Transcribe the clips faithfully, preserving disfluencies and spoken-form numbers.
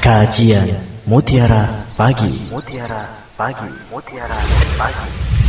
Kajian Mutiara Pagi. Mutiara Pagi. Mutiara Pagi.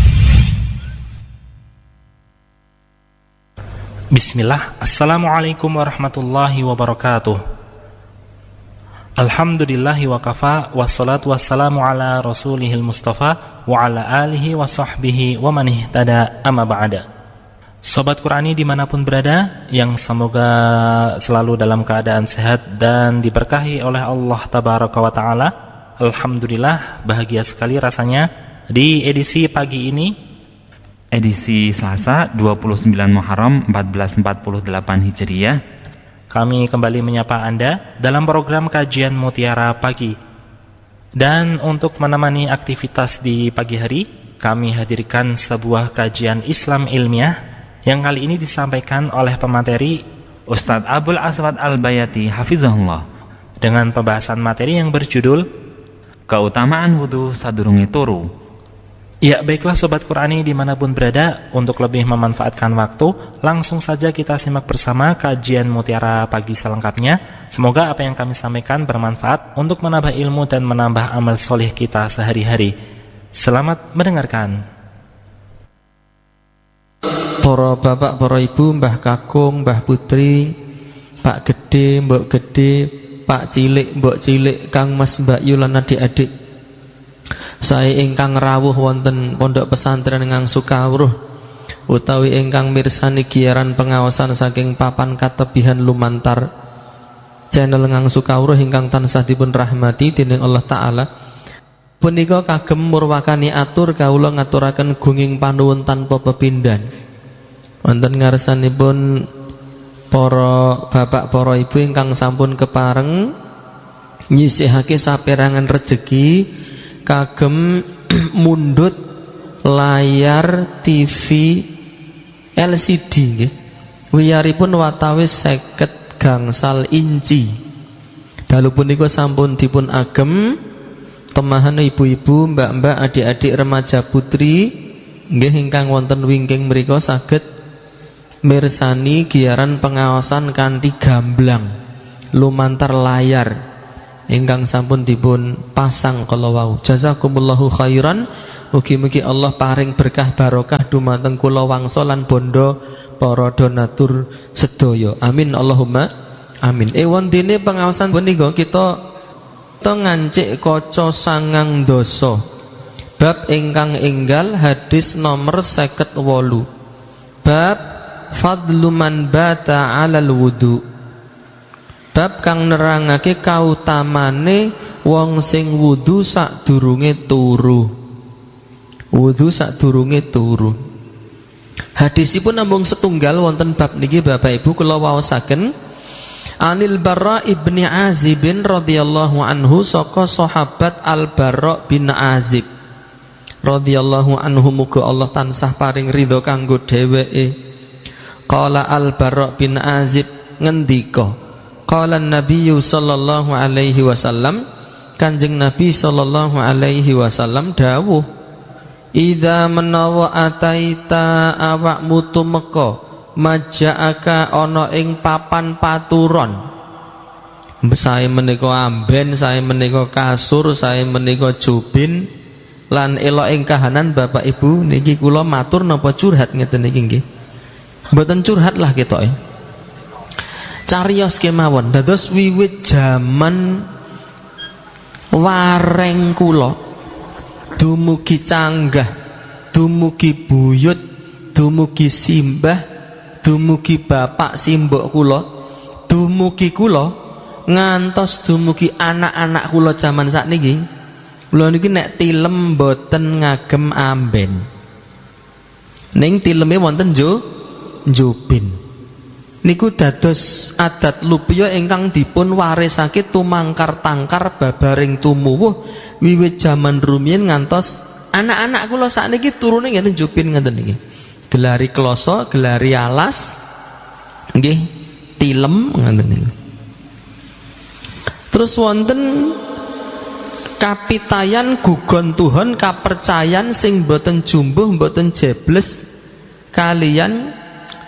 Bismillah. Assalamualaikum warahmatullahi wabarakatuh. Alhamdulillahi wa kafa, wassalatu wassalamu ala rasulihil mustafa wa ala alihi wa sahbihi wa man ihtada, amma ba'da. Sobat Qurani dimanapun berada, yang semoga selalu dalam keadaan sehat dan diberkahi oleh Allah Tabaraka wa Ta'ala. Alhamdulillah, bahagia sekali rasanya di edisi pagi ini, edisi Selasa dua puluh sembilan Muharram seribu empat ratus empat puluh delapan Hijriah. Kami kembali menyapa Anda dalam program Kajian Mutiara Pagi. Dan untuk menemani aktivitas di pagi hari, kami hadirkan sebuah kajian Islam ilmiah yang kali ini disampaikan oleh pemateri Ustadz Abdul Aswad Al-Bayati Hafizahullah, dengan pembahasan materi yang berjudul Keutamaan Wudhu Sadurunge Turu. Ya, baiklah Sobat Qurani dimanapun berada, untuk lebih memanfaatkan waktu, langsung saja kita simak bersama kajian Mutiara Pagi selengkapnya. Semoga apa yang kami sampaikan bermanfaat untuk menambah ilmu dan menambah amal soleh kita sehari-hari. Selamat mendengarkan. Para bapak, para ibu, mbah kakung, mbah putri, pak gede, mbok gede, pak cilik, mbok cilik, kang mas, mbak yu lan adik-adik, saya ingkang rawuh wonten pondok pesantren Ngang Sukawruh utawi ingkang mirsani giaran pengawasan saking papan katebihan lumantar channel Ngang Sukawruh ingkang tansah dipun rahmati dening Allah Ta'ala. Punika kagem murwakani atur kawula ngaturaken gunging panuwun tanpa pepindhan wonten ngarsanipun para bapak, para ibu ingkang sampun kepareng nyisihake saperangan rejeki kagem mundhut layar T V L C D nggih. Wiyaripun watawis seket gangsal inci. Dalu punika sampun dipun agem temahan ibu-ibu, mbak-mbak, adik-adik, remaja putri nggih ingkang wonten wingking mriku saged mirsani giaran pengawasan kanthi gamblang lumantar layar ingkang sampun dipun pasang kala wau. Jazakumullahu khairan. Mugi-mugi Allah paring berkah barokah dumateng kula wangsa lan bondo para donatur sedaya. Amin Allahumma amin. Eh wondene pengawasan punika kita kita ngancik kaca sangang dosa. Bab ingkang enggal hadis nomor seket wolu. Bab fadlu man bata alal wudu. Bab kang nerangake kautamane wong sing wudu sadurunge turu. Wudu sadurunge turu. Hadisipun namung setunggal wonten bab niki Bapak Ibu kula waosaken. Anil Barra ibni Azib radhiyallahu anhu, saka sahabat Al Barra bin Azib radhiyallahu anhu, muga Allah tansah paring ridho kanggo dheweke. Qala Al Barra bin Azib ngendika, qala Nabi sallallahu alaihi wasallam, Kanjeng Nabi sallallahu alaihi wasallam dawuh, idza menawa ataita awakmu tumeka majaaka ana ing papan paturon, sae menika amben, sae menika kasur, sae menika jubin lan elok ing kahanan. Bapak Ibu niki kula matur napa curhat ngeten niki nggih? Mboten curhat lah kita ya. Cariyos kemawon. Dados wiwit jaman wareng kula dumugi canggah, dumugi buyut, dumugi simbah, dumugi bapak simbok kula, dumugi kula ngantos dumugi anak-anak kula jaman sakniki, kula niki nek tilem mboten ngagem amben. Ning tileme wonten jo jubin. Niku dados adat lupya ingkang dipun warisake tumangkar tangkar babaring tumuwuh wiwit jaman rumiyin ngantos anak-anak kula sakniki turune ngeten jubin ngeten niki. Gelari kloso, gelari alas, nggih tilem ngeten niki. Terus wonten kapitayan gugon tuhon kapercayan sing boten jumbuh boten jebles kalian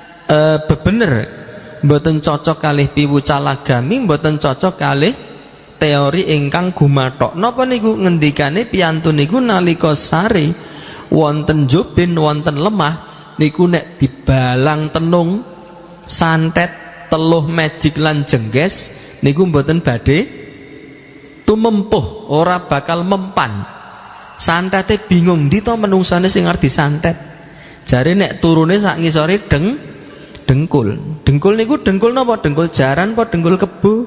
e, bebener, mboten cocok kalih piwucalagami, mboten cocok kalih teori ingkang gumathok. Napa niku ngendikane piyantun niku nalika sare wonten jubin wonten lemah niku nek dibalang tenung santet teluh magic lan jengges niku mboten badhe tumempuh, ora bakal mempan. Santete bingung ndi to menungsane sing arep disantet. Jare nek turune sak ngisore deng dengkul. Dengkul niku dengkul napa? Dengkul jaran apa dengkul kebo?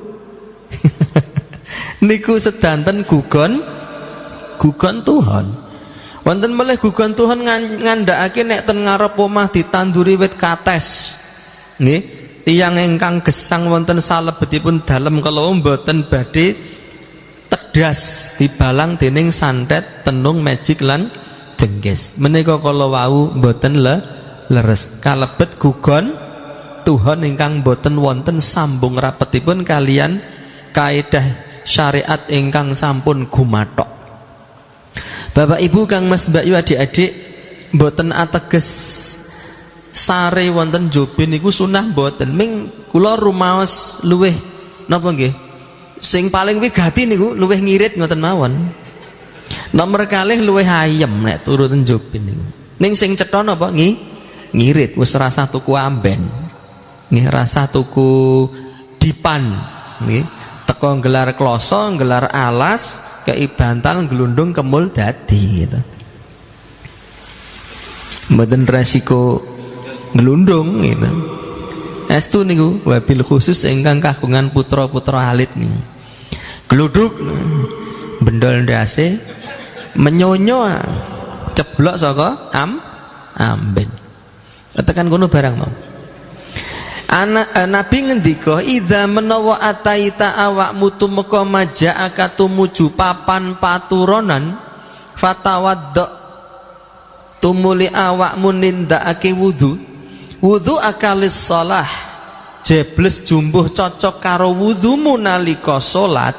Niku sedanten gugon gugon Tuhan. Wonten melih gugon Tuhan ngandhakake nek ten ngarep omah ditanduri wit kates. Nggih, tiyang ingkang gesang wonten salebetipun dalem kala mboten badhe tedas dibalang dening santet tenung magic lan jengges. Menika kala wau mboten le leres kalebet gugon Tuhan ingkang boten wonten sambung rapetipun kalian kaedah syariat ingkang sampun gumathok. Bapak Ibu Kang Mas Mbak Yu adik-adik boten ateges sare wonten jobin niku sunah boten. Ming kula rumaos luweh napa nggih? Sing paling wigati niku luweh ngirit ngoten mawon. Nomor kalih luweh ayem nek turu ten jobin niku. Ning sing cetha napa ngi ngirit wis rasa tuku amben. Nggih rasa tuku dipan nggih teko gelar kloso gelar alas kei bantal gelundung kemul dadi gitu. Mboten resiko gelundung gitu. Estu niku wabil khusus ingkang kagungan putra-putra alit niku. Gluduk bendol ndase menyonyo ceblok saka am amben. Tekan kono barang mau. Anak eh, Nabi ngendika idza menawa ataita awakmu tumeka maja'aka tumuju papan paturonan fatawaddo tumuli awakmu nindakake wudu wudu akalis shalah jebles jumbuh cocok karo wudumu nalika salat.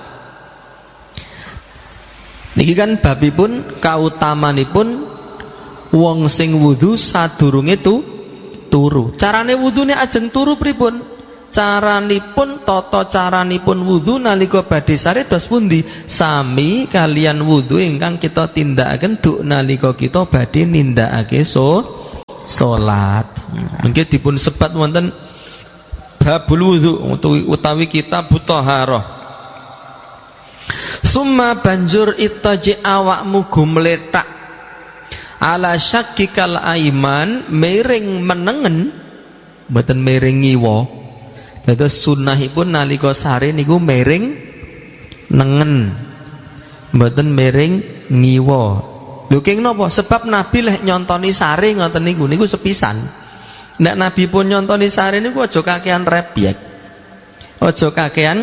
Niki kan babipun kautamanipun wong sing wudu sadurunge tu turu. Carane wudune ajeng turu pripun? Caranipun tata caranipun wudu nalika badhe sare dos pundi? Sami kalian wudu ingkang kita tindakaken duk nalika kita badhe nindakake so salat. Mengke dipun sebat wonten babul wudu utawi kitab thaharah. Summa banjur ittaji awakmu gumletak ala syakikal aiman miring menengen mboten miring ngiwa. Dados sunahipun nalika sare niku miring nengen mboten miring ngiwa. Lho keng napa? Sebab Nabi leh nyontoni sare ngoten niku niku sepisan. Nek Nabi pun nyontoni sare niku aja kakean rebyek. Aja kakean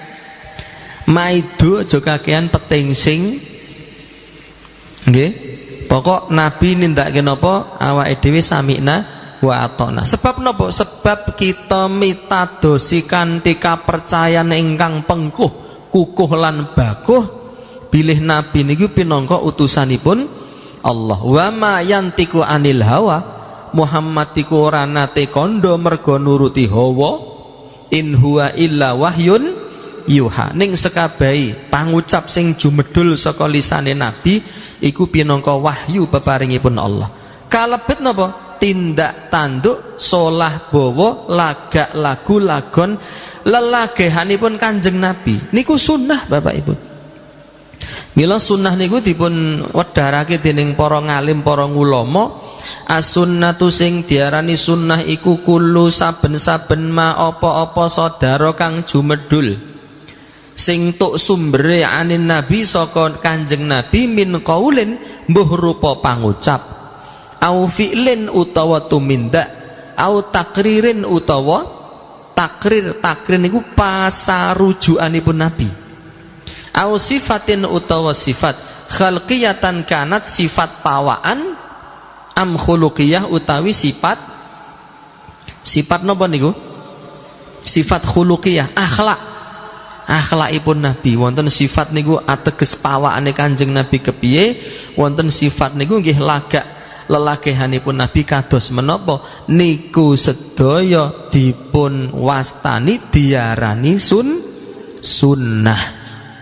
maido, aja kakean petingsing. Nggih. Pokok Nabi nindakake napa awake dhewe samikna wa atona. Sebab napa? Sebab kita mitadosi kanthi kapercayan ingkang pengkuh, kukuh lan bakuh bilih Nabi niku pinangka utusanipun Allah. Wa ma yantiku anil hawa, Muhammad iku ora nate kandha merga nuruti hawa, in huwa illa wahyun yuha. Ning sekabehi pangucap sing jumedul saka lisane Nabi iku pinangka wahyu peparingipun Allah. Kalebet napa? Tindak tanduk solah bawa lagak lagu lagon lelagehanipun Kanjeng Nabi. Niku sunnah Bapak Ibu. Mila sunnah niku dipun wedharake dening para ngalim, para ulama. As-sunnatu sing diarani sunnah iku kullu saben-saben ma apa-apa sadara kang jumedul sing tuk sumbere anin Nabi saka Kanjeng Nabi min qaulin mbuh rupa pangucap au fi'lin utawa tumindak au takririn utawa takrir. Takrir niku pasarujukanipun Nabi. Au sifatin utawa sifat khalqiyatan kanat sifat pawaan am khuluqiyah utawi sifat sifat napa niku? Sifat khuluqiyah, akhlak. Akhlakipun Nabi wonten sifat niku ateges pawakane Kanjeng Nabi kepiye, wonten sifat niku nggih lagak lelagehanipun Nabi kados menapa niku sedaya dipun wastani diarani sun sunnah.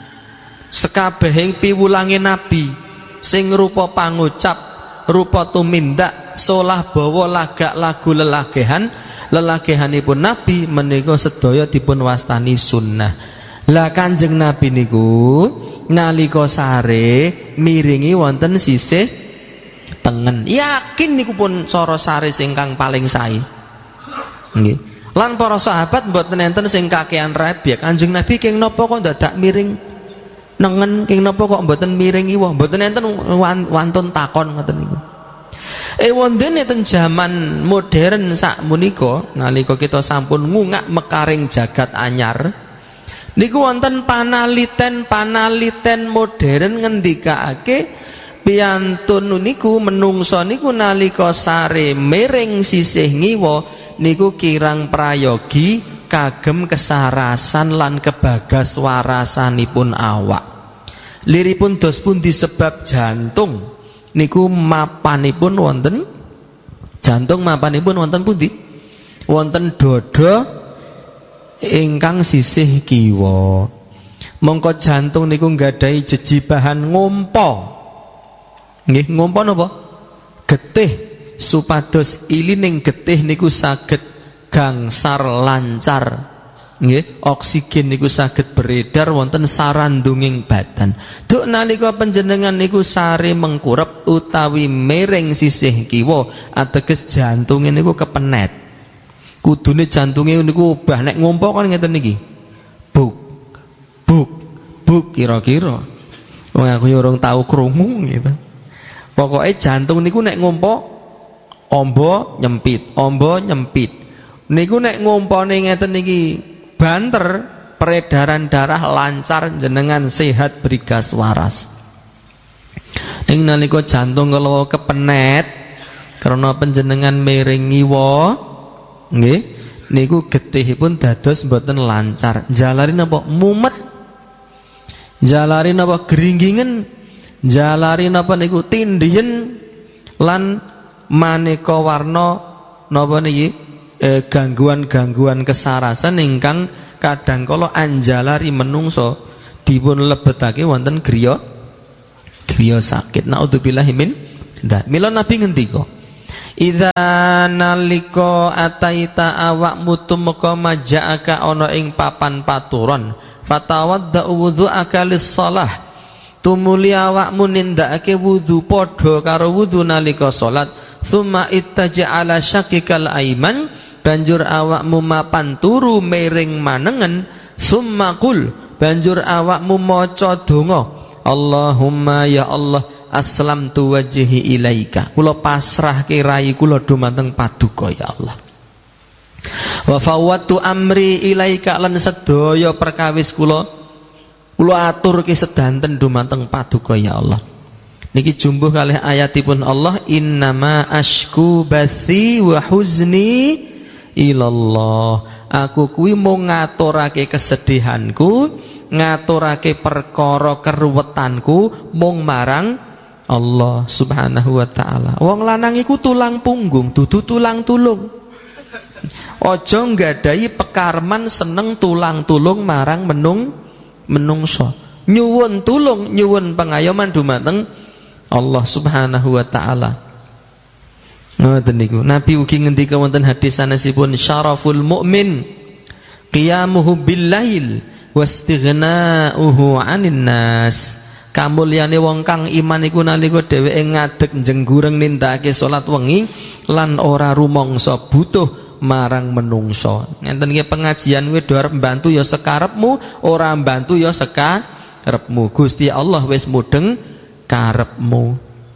sekabehing piwulange nabi sing rupa pangucap, rupa tumindak, solah bawa lagak lagu lelagehan, lelagehanipun nabi menika sedaya dipun wastani sunnah. Lah Kanjeng Nabi niku nalika sare miringi wonten sisih tengen. Yakin niku pun cara sare ingkang paling sae. Nggih. Lan para sahabat mboten enten sing kakean rabiek. Kanjeng Nabi keng napa kok dadak miring nengen, keng napa kok mboten miring iwah, mboten enten wantun takon ngoten niku. Eh wonten enten jaman modern sak menika nalika kita sampun ngungak mekaring jagat anyar niku wonten panaliten-panaliten modern ngendikaake piyantun niku menungso niku nalika sare miring sisih ngiwa niku kirang prayogi kagem kesarasan lan kebagas warasanipun awak. Liripun dos pun disebab jantung niku mapanipun wonten jantung mapanipun wonten pundi? Wonten dada ingkang sisih kiwa. Mongko jantung niku nggadahi jejibahan ngompa. Nggih, ngompa napa? Getih supados ilining getih niku saged gangsar lancar, nggih, oksigen niku saged beredar wonten sarandunging badan. Duk nalika panjenengan niku sare mengkurep utawi miring sisih kiwa ateges jantunge niku kepenet. Kudune jantunge niku obah nek ngompo kan ngeten niki. Buk. Buk. Buk kira-kira. Wong aku yo urung tau krungu gitu. Pokoke jantung niku nek ngompo ombo nyempit, ombo nyempit. Niku nek ngompone ngeten niki banter, peredaran darah lancar, jenengan sehat brigas waras. Ning nalika jantung kalau kepenet karena panjenengan miring ngiwa, nggih, niku getihipun dados mboten lancar. Jalari napa mumet. Jalari napa geringgingen. Jalari napa niku tindiyen lan maneka warna napa niki eh, gangguan-gangguan kesarasan ingkang kadangkala anjalari menungso dipun lebetake wonten griya griya sakit. Naudzubillahi min dzalik. Mila Nabi ngendika, "Idza nalika ataita awakmu tumeka majaaka ana ing papan paturon, fatawadda wudhu'aka lis-shalah." Tumuli awakmu nindakake wudu padha karo wudu nalika salat. Tsumma ittaja ala syakikal aiman, banjur awakmu mapan turu miring manengen. Tsumma qul, banjur awakmu maca donga, Allahumma ya Allah aslamtu wajhi ilaika, kula pasrahke rai kula dumateng paduka ya Allah. Wa fawwatu amri ilaika, lan sedaya perkawis kula kula aturke sedanten dumateng paduka ya Allah. Niki jumbuh kalih ayatipun Allah, innama ashku bathi wa huzni ilallah. Aku kuwi mung ngaturake kesedihanku, ngaturake perkara keruwetanku mung marang Allah Subhanahu wa taala. Wong lanang iku tulang punggung, dudu tulang tulung. Aja nggadahi pekarman seneng tulang tulung marang menung menungso. Nyuwun tulung, nyuwun pengayoman dumateng Allah Subhanahu wa taala. Ngoten niku. Nabi ugi ngendika wonten hadis sanesipun, syaraful mukmin qiyamuhu bil lail wastighna'uhu 'anil nas. Kamulyane wong kang iman iku nalika dheweke ngadeg jenggureng nindakake salat wengi lan ora rumangsa butuh marang menungso. Ngenten iki pengajian kuwi do arep mbantu ya sekarepmu, ora mbantu ya sekarepmu. Gusti Allah wis mudeng karepmu.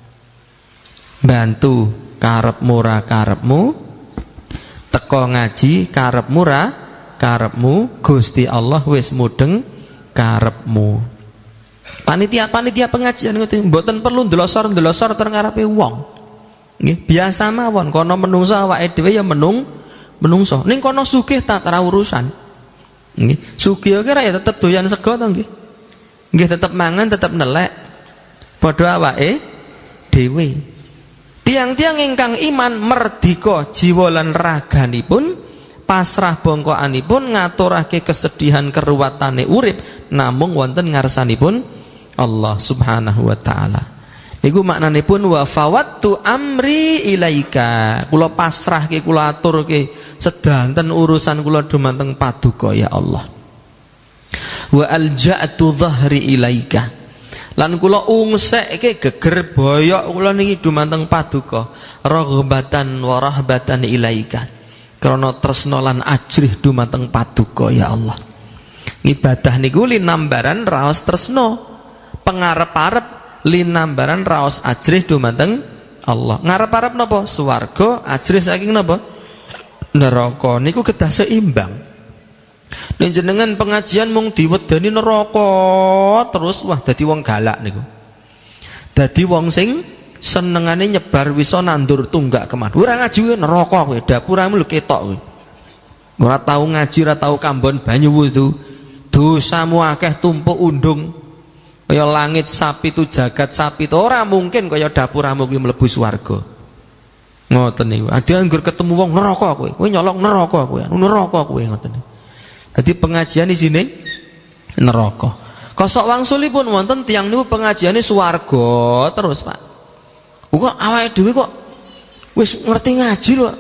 Bantu karepmu ra karepmu, teko ngaji karepmu ra karepmu, Gusti Allah wis mudeng karepmu. Panitia-panitia pengajian ngoten mboten perlu ndelosor-ndelosor teng ngarepe wong. Nggih, biasa mawon kono menungso awake dhewe ya menung menungso. Ning kono sugih tak ora urusan. Nggih, sugih kira ya tetep doyan sego to nggih. Nggih tetep mangan, tetep nelek. Padha awake dhewe. Tiang-tiang ingkang iman merdika jiwa lan raganipun, pasrah bongkokanipun, ngaturake kesedihan keruwatane urip namung wonten ngarsanipun Allah Subhanahu wa taala. Iku maknane pun wa fawattu amri ilaika. Kula pasrahke, kula aturke sedanten urusan kula dumateng paduka ya Allah. Wa alja'tu dhahri ilaika. Lan kula ungsekke geger boyok kula niki dumateng paduka raghbatan wa rahbatan ilaika. Krana tresna lan ajrih dumateng paduka ya Allah. Ibadah niku linambaran raos tresna, pengarep-arep linambaran raos ajrih dumateng Allah. Ngarep-arep napa? Swarga, ajrih saking napa? Neraka. Niku kedah seimbang. Nek jenengan pengajian mung diwedani neraka terus, wah dadi wong galak niku. Dadi wong sing senengane nyebar wisa nandur tunggak keman. Ora ngaji kowe neraka kowe, dapuramu lho ketok kowe. Ora tau ngaji, ora tau kambon banyu wudu. Dosamu akeh tumpuk undung. Kaya langit sapi tu jagat sapi tu ora mungkin kaya dapuramu kuwi mlebu swarga. Ngoten niku. Ade anggur ketemu wong neraka kowe, kowe nyolong neraka kowe, neraka kowe ngoten niku. Dadi pengajian di sini neraka. Kosok wangsulipun wonten tiyang niku pengajiane swarga terus, Pak. Kok awake dhewe kok wis ngerti ngaji lho.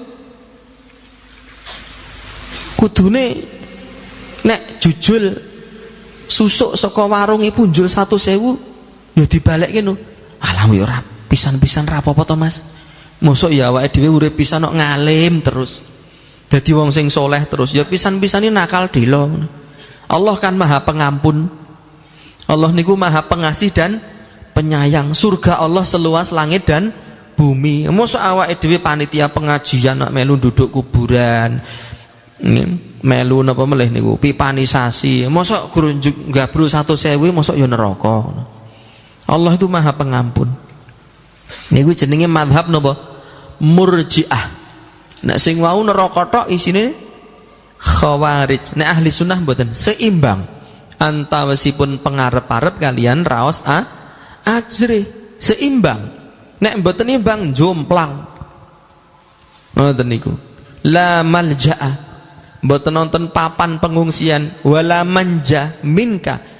Kudune nek jujul susuk saka warunge punjul satu sewu ya dibalekke no. Alah yo ora pisan-pisan ra apa-apa to Mas. Mosok ya awake dhewe urip pisan kok ngalim terus. Dadi wong sing soleh terus ya pisan-pisane nakal delo. Allah kan Maha Pengampun. Allah niku Maha Pengasih dan Penyayang. Surga Allah seluas langit dan bumi. Mosok awake dhewe panitia pengajian nak melu duduk kuburan. Melu napa melih niku pipanisasi. Mosok grunjuk gabru satu sewu mosok ya neraka. Allah itu Maha Pengampun. Niku jenenge mazhab napa? Murji'ah. Nek sing wau neraka tok isine Khawarij. Nek ahli sunnah mboten, seimbang antawasipun pengarep-arep kalian raos a ajri, seimbang. Nek mboten imbang jomplang. Ngoten niku. La malja'a. Mboten nonton papan pengungsian wala manja minka,